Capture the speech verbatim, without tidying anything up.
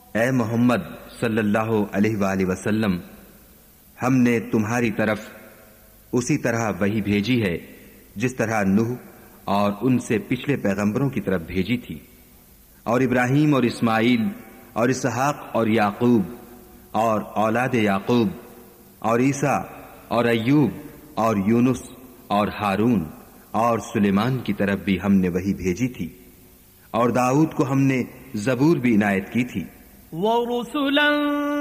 ए मोहम्मद सल्लल्लाहु अलैहि वसल्लम, हमने तुम्हारी तरफ उसी तरह वही भेजी है जिस तरह नूह और उनसे पिछले पैगंबरों की तरफ भेजी थी, और इब्राहीम और इस्माइल और इसहाक और याकूब और औलाद याकूब और ईसा और अय्यूब और यूनुस और हारून और सुलेमान की तरफ भी हमने वही भेजी थी, और दाऊद को हमने जबूर भी इनायत की थी। वरुसुलन